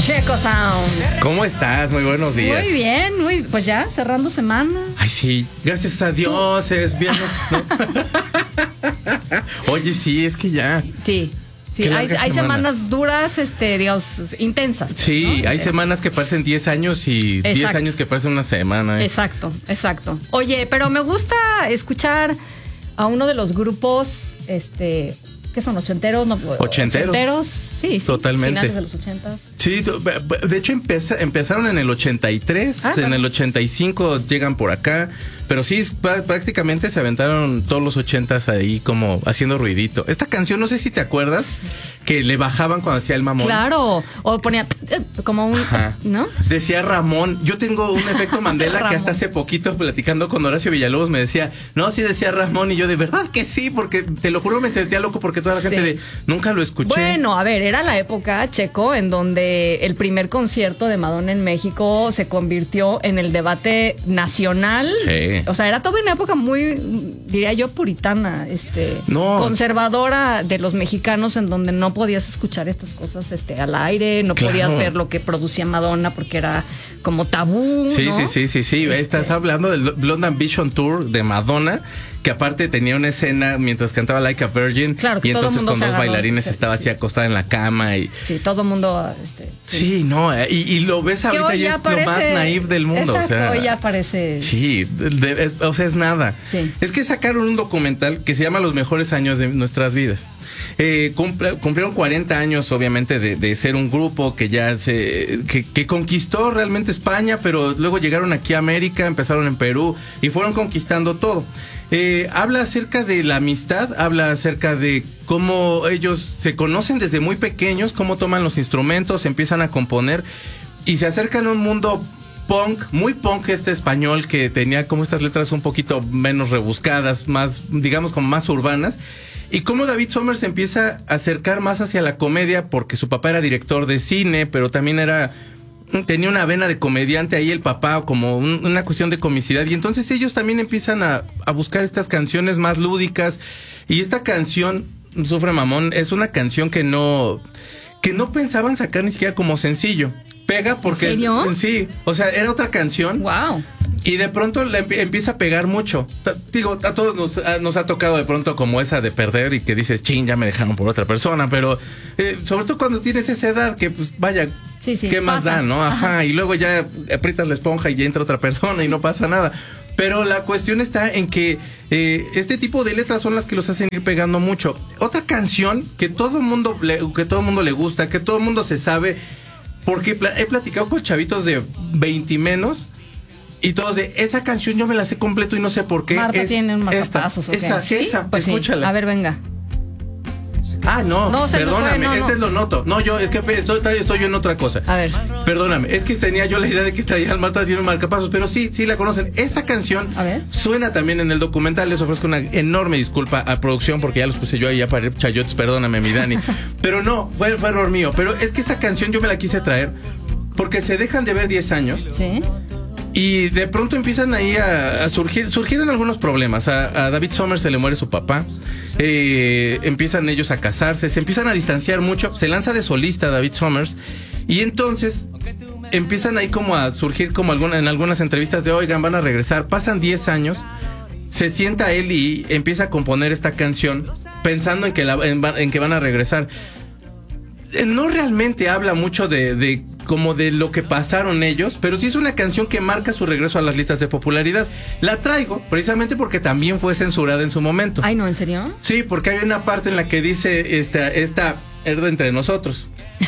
Checo Sound. ¿Cómo estás? Muy buenos días. Muy bien, pues ya cerrando semana. Ay, sí, gracias a Dios, es viernes, ¿no? Oye, sí, es que ya. Sí. Sí, hay semanas duras, digamos, intensas. Pues, sí, ¿no? hay Intensas. Semanas que parecen 10 años y 10 años que parecen una semana. Exacto. Oye, pero me gusta escuchar a uno de los grupos, ¿qué son? ¿Ochenteros? No, ¿Ochenteros? Sí, totalmente. Finales de los 80s. Sí, de hecho empezaron en el 83, en el 85 llegan por acá, pero sí, prácticamente se aventaron todos los 80s ahí como haciendo ruidito. Esta canción, no sé si te acuerdas, que le bajaban cuando hacía el mamón. Claro, o ponía como un, ¿no? Decía Ramón, yo tengo un efecto Mandela que hasta hace poquito platicando con Horacio Villalobos me decía, no, sí decía Ramón, y yo de verdad que sí, porque te lo juro me sentía loco porque toda la gente de, nunca lo escuché. Bueno, a ver, era la época, Checo, en donde el primer concierto de Madonna en México se convirtió en el debate nacional. Sí. O sea, era toda una época muy, diría yo, puritana, conservadora de los mexicanos, en donde no podías escuchar estas cosas al aire, no podías ver lo que producía Madonna porque era como tabú, Sí, ¿no? sí. Estás hablando del Blonde Ambition Tour de Madonna, que aparte tenía una escena mientras cantaba Like a Virgin, claro, y entonces con dos bailarines sí, estaba así acostada en la cama y sí, todo el mundo sí, no, y lo ves ahorita y es lo más naif del mundo. Exacto, o sea, ya parece. Sí, o sea, es nada. Sí. Es que sacaron un documental que se llama Los mejores años de nuestras vidas. Cumplieron 40 años, obviamente, de ser un grupo que ya que conquistó realmente España, pero luego llegaron aquí a América, empezaron en Perú y fueron conquistando todo. Habla acerca de la amistad, habla acerca de cómo ellos se conocen desde muy pequeños, cómo toman los instrumentos, empiezan a componer y se acercan a un mundo punk, muy punk español, que tenía como estas letras un poquito menos rebuscadas, más, digamos, como más urbanas. Y cómo David Summers se empieza a acercar más hacia la comedia, porque su papá era director de cine, pero también tenía una vena de comediante ahí el papá, como una cuestión de comicidad. Y entonces ellos también empiezan a buscar estas canciones más lúdicas. Y esta canción, Sufre Mamón, es una canción que no pensaban sacar ni siquiera como sencillo. Pega porque... ¿En serio? Sí, o sea, era otra canción. Wow. Y de pronto le empieza a pegar mucho. Digo, a todos nos ha tocado de pronto como esa de perder y que dices, chin, ya me dejaron por otra persona. Pero sobre todo cuando tienes esa edad que, pues, vaya, sí, ¿qué más da, no? Ajá. Y luego ya aprietas la esponja y ya entra otra persona y no pasa nada. Pero la cuestión está en que este tipo de letras son las que los hacen ir pegando mucho. Otra canción que todo mundo le gusta, que todo el mundo se sabe, porque he platicado con chavitos de 20 y menos, y todos de esa canción yo me la sé completo y no sé por qué. Marta tiene un marcapasos. Esa, pues escúchala. Sí. A ver, venga. Ah, no, perdóname, lo noto. No, yo, es que estoy yo en otra cosa. A ver. Perdóname, es que tenía yo la idea de que traía al Marta tiene un marcapasos, pero sí la conocen. Esta canción suena también en el documental. Les ofrezco una enorme disculpa a producción porque ya los puse yo ahí a parir chayotes, perdóname, mi Dani. Pero no, fue error mío. Pero es que esta canción yo me la quise traer porque se dejan de ver 10 años. Sí. Y de pronto empiezan ahí a surgieron algunos problemas. A David Summers se le muere su papá. Empiezan ellos a casarse, se empiezan a distanciar mucho. Se lanza de solista David Summers. Y entonces empiezan ahí como a surgir como en algunas entrevistas de, oigan, van a regresar. Pasan 10 años. Se sienta él y empieza a componer esta canción pensando en que van a regresar. No realmente habla mucho de como de lo que pasaron ellos, pero sí es una canción que marca su regreso a las listas de popularidad. La traigo precisamente porque también fue censurada en su momento. Ay, ¿no? ¿En serio? Sí, porque hay una parte en la que dice esta herda entre nosotros.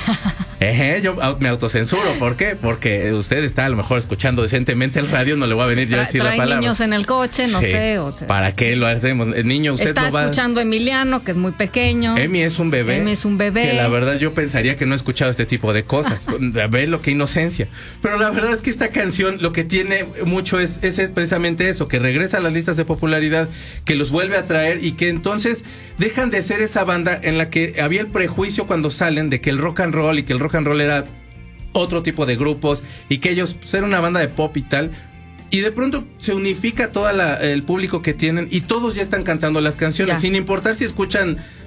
Yo me autocensuro. ¿Por qué? Porque usted está a lo mejor escuchando decentemente el radio, no le voy a venir yo a decir la palabra. Trae niños en el coche, no sé. O sea, ¿para qué lo hacemos? El niño, usted está no va... escuchando a Emiliano, que es muy pequeño. Emi es un bebé. Que la verdad yo pensaría que no he escuchado este tipo de cosas. Ve lo que inocencia. Pero la verdad es que esta canción lo que tiene mucho es precisamente eso, que regresa a las listas de popularidad, que los vuelve a traer y que entonces dejan de ser esa banda en la que había el prejuicio cuando salen de que el rock and roll y que el rock and roll era otro tipo de grupos y que ellos eran una banda de pop y tal, y de pronto se unifica todo el público que tienen y todos ya están cantando las canciones, sin importar si escuchan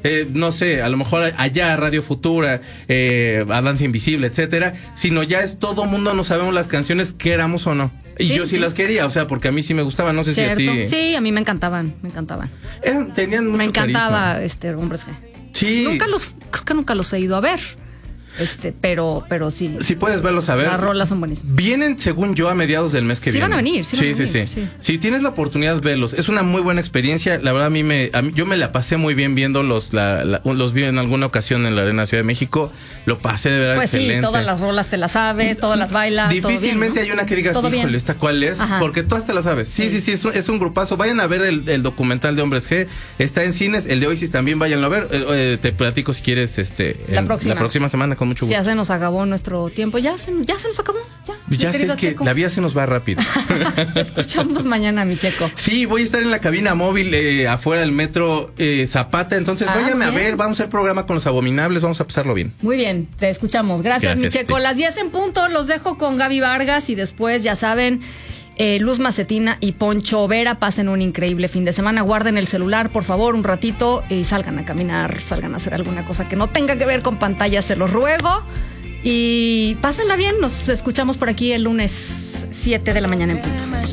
no sé, a lo mejor allá Radio Futura, a Danza Invisible, etcétera, sino ya es todo mundo no sabemos las canciones, queramos o no. Y yo sí las quería, o sea, porque a mí sí me gustaban, no sé ¿cierto? Si a ti... Sí, a mí me encantaban. Tenían mucho Me encantaba carisma. Hombres G. Sí. Creo que nunca los he ido a ver. Pero sí. Si puedes verlos a ver. Las rolas son buenísimas. Vienen, según yo, a mediados del mes que viene. Van a venir. Sí. Si tienes la oportunidad, verlos. Es una muy buena experiencia. La verdad, yo me la pasé muy bien viendo los vi en alguna ocasión en la Arena Ciudad de México. Lo pasé de verdad excelente. Pues sí, todas las rolas te las sabes, todas las bailas. Difícilmente todo bien, ¿no? hay una que digas, híjole, ¿esta cuál es? Ajá. Porque todas te las sabes. Sí, es un grupazo. Vayan a ver el documental de Hombres G. Está en cines. El de Oasis también váyanlo a ver. Te platico si quieres la próxima semana con mucho gusto. Ya se nos acabó nuestro tiempo. Ya se nos acabó. Ya sé, es que Checo, la vida se nos va rápido. Te escuchamos mañana, mi Checo. Sí, voy a estar en la cabina móvil afuera del metro Zapata. Entonces, váyame a ver. Vamos a hacer programa con Los Abominables. Vamos a pasarlo bien. Muy bien, te escuchamos. Gracias, mi Checo. Las 10 en punto. Los dejo con Gaby Vargas y después, ya saben, Luz Macetina y Poncho Vera. Pasen un increíble fin de semana. Guarden el celular, por favor, un ratito y salgan a caminar, salgan a hacer alguna cosa que no tenga que ver con pantallas, se los ruego. Y pásenla bien. Nos escuchamos por aquí el lunes 7 de la mañana en punto.